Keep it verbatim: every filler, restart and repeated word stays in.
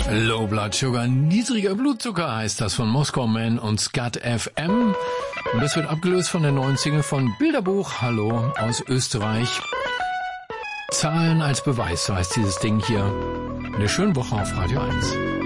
Low Blood Sugar, niedriger Blutzucker heißt das von Moskau Man und Skat F M. Und das wird abgelöst von der neuen Single von Bilderbuch, Hallo, aus Österreich. Zahlen als Beweis, so heißt dieses Ding hier. Eine schöne Woche auf Radio eins.